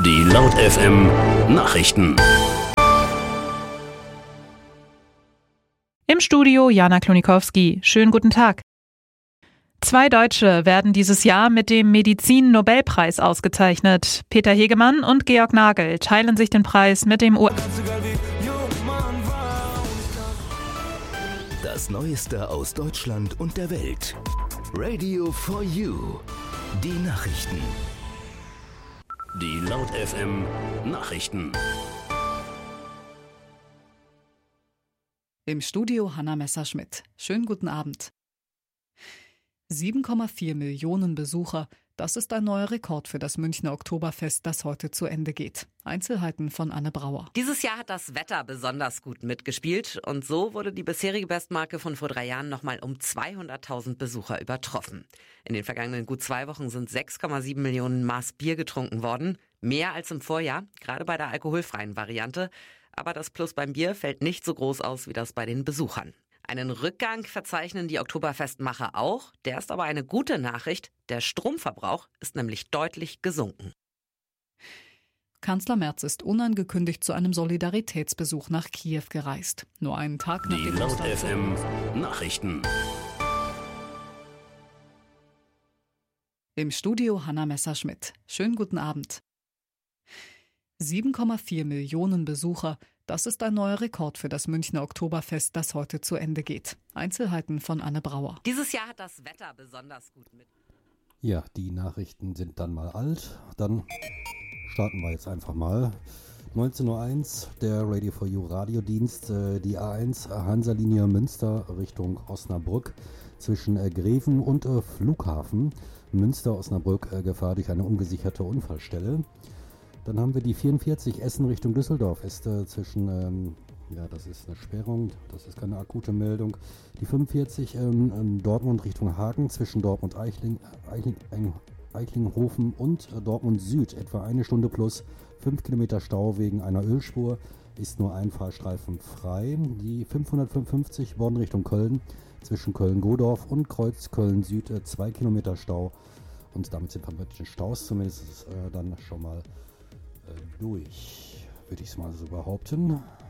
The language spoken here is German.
Die Laut FM Nachrichten. Im Studio Jana Klonikowski. Schönen guten Tag. 2 Deutsche werden dieses Jahr mit dem Medizin-Nobelpreis ausgezeichnet. Peter Hegemann und Georg Nagel teilen sich den Preis mit dem Das Neueste aus Deutschland und der Welt. Radio for You. Die Nachrichten. Die Laut FM Nachrichten. Im Studio Hanna Messerschmidt. Schönen guten Abend. 7,4 Millionen Besucher. Das ist ein neuer Rekord für das Münchner Oktoberfest, das heute zu Ende geht. Einzelheiten von Anne Brauer. Dieses Jahr hat das Wetter besonders gut mitgespielt und so wurde die bisherige Bestmarke von vor 3 Jahren nochmal um 200.000 Besucher übertroffen. In den vergangenen gut 2 Wochen sind 6,7 Millionen Maß Bier getrunken worden. Mehr als im Vorjahr, gerade bei der alkoholfreien Variante. Aber das Plus beim Bier fällt nicht so groß aus wie das bei den Besuchern. Einen Rückgang verzeichnen die Oktoberfestmacher auch. Der ist aber eine gute Nachricht. Der Stromverbrauch ist nämlich deutlich gesunken. Kanzler Merz ist unangekündigt zu einem Solidaritätsbesuch nach Kiew gereist. Nur einen Tag nach Die dem Laut FM Nachrichten. Im Studio Hanna Messerschmidt. Schönen guten Abend. 7,4 Millionen Besucher. Das ist ein neuer Rekord für das Münchner Oktoberfest, das heute zu Ende geht. Einzelheiten von Anne Brauer. Dieses Jahr hat das Wetter besonders gut mit. Ja, die Nachrichten sind dann mal alt. Dann starten wir jetzt einfach mal. 19.01 Uhr, der Radio for You Radiodienst, die A1 Hansa-Linie Münster Richtung Osnabrück zwischen Greven und Flughafen. Münster-Osnabrück Gefahr durch eine ungesicherte Unfallstelle. Dann haben wir die 44 Essen Richtung Düsseldorf, ist zwischen, das ist eine Sperrung, das ist keine akute Meldung. Die 45 Dortmund Richtung Hagen zwischen Dortmund Eichlinghofen und Dortmund Süd, etwa 1 Stunde plus 5 Kilometer Stau wegen einer Ölspur, ist nur ein Fahrstreifen frei. Die 555 Bonn Richtung Köln zwischen Köln-Godorf und Kreuz Köln Süd 2 Kilometer Stau. Und damit sind wir mit den Staus zumindest dann schon mal durch, würde ich es mal so behaupten.